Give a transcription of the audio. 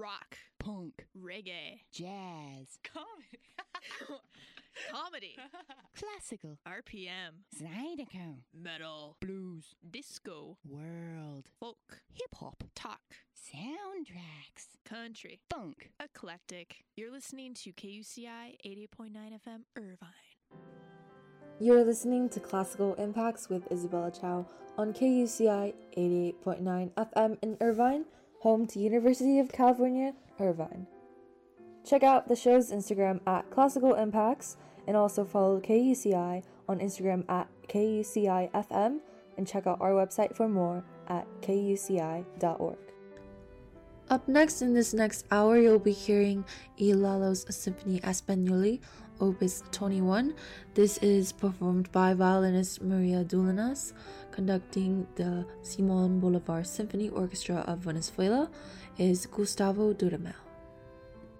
rock, punk, reggae, jazz, comedy, classical, RPM, zydeco, metal, blues, disco, world, folk, hip-hop, talk, soundtracks, country, funk. eclectic. You're listening to KUCI 88.9 FM Irvine. You're listening to Classical Impacts with Isabella Chow on KUCI 88.9 FM in Irvine, home to University of California, Irvine. Check out the show's Instagram at Classical Impacts and also follow KUCI on Instagram at KUCIFM and check out our website for more at kuci.org. Up next in this next hour, you'll be hearing Lalo's Symphony Espagnoli, Opus 21. This is performed by violinist Maria Dueñas, conducting the Simón Bolívar Symphony Orchestra of Venezuela is Gustavo Dudamel.